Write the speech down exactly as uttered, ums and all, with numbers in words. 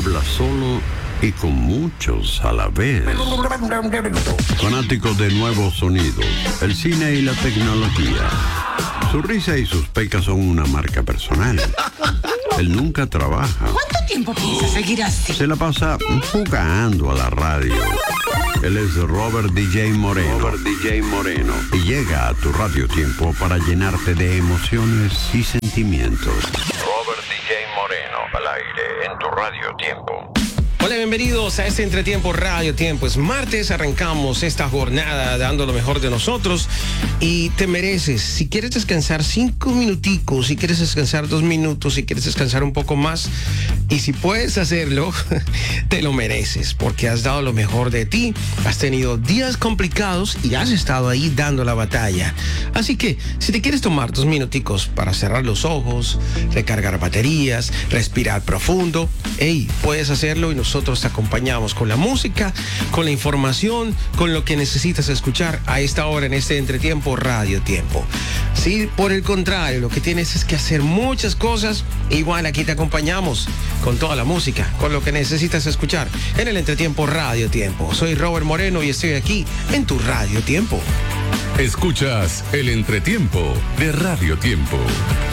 habla solo y con muchos a la vez. Fanático de nuevos sonidos, el cine y la tecnología. Su risa y sus pecas son una marca personal. Él nunca trabaja. ¿Cuánto tiempo piensa seguir así? Se la pasa jugando a la radio. Él es Robert D J Moreno. Robert D J Moreno. Y llega a tu Radio Tiempo para llenarte de emociones y sentimientos. Robert D J Moreno, al aire en tu Radio Tiempo. Hola, bienvenidos a este Entretiempo Radio Tiempo. Es martes, arrancamos esta jornada dando lo mejor de nosotros y te mereces. Si quieres descansar cinco minuticos, si quieres descansar dos minutos, si quieres descansar un poco más y si puedes hacerlo, te lo mereces porque has dado lo mejor de ti, has tenido días complicados y has estado ahí dando la batalla. Así que si te quieres tomar dos minuticos para cerrar los ojos, recargar baterías, respirar profundo, hey, puedes hacerlo y nosotros Nosotros te acompañamos con la música, con la información, con lo que necesitas escuchar a esta hora en este Entretiempo Radio Tiempo. Si por el contrario lo que tienes es que hacer muchas cosas, igual aquí te acompañamos con toda la música, con lo que necesitas escuchar en el Entretiempo Radio Tiempo. Soy Robert Moreno y estoy aquí en tu Radio Tiempo. Escuchas el Entretiempo de Radio Tiempo.